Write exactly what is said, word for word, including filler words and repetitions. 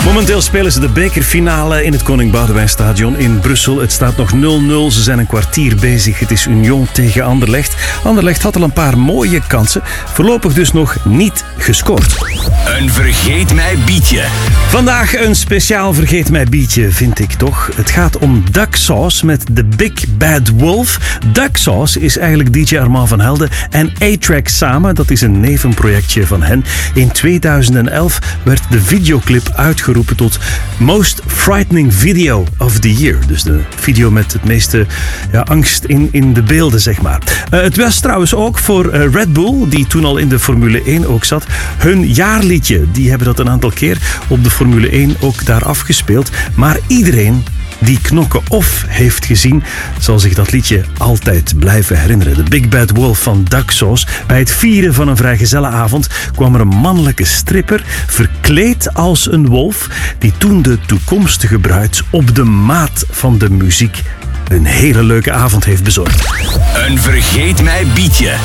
Momenteel spelen ze de bekerfinale in het Koning Boudewijnstadion in Brussel. Het staat nog nul nul. Ze zijn een kwartier bezig. Het is Union tegen Anderlecht. Anderlecht had al een paar mooie kansen. Voorlopig dus nog niet gescoord. Een vergeet mij bietje. Vandaag een speciaal vergeet mij bietje, vind ik toch. Het gaat om Duck Sauce met The Big Bad Wolf. Duck Sauce is eigenlijk D J Armand van Helden en A-Track samen. Dat is een nevenprojectje van hen. In tweeduizend elf werd de videoclip uitgeroepen tot Most Frightening Video of the Year. Dus de video met het meeste ja, angst in, in de beelden, zeg maar. Uh, het was trouwens ook voor uh, Red Bull, die toen al in de Formule één ook zat, hun jaarliedje. Die hebben dat een aantal keer op de Formule één ook daar afgespeeld. Maar iedereen die Knokke Off heeft gezien, zal zich dat liedje altijd blijven herinneren. De Big Bad Wolf van Duck Sauce. Bij het vieren van een vrijgezellenavond kwam er een mannelijke stripper, verkleed als een wolf, die toen de toekomstige bruid op de maat van de muziek een hele leuke avond heeft bezorgd. Een vergeet mij bietje.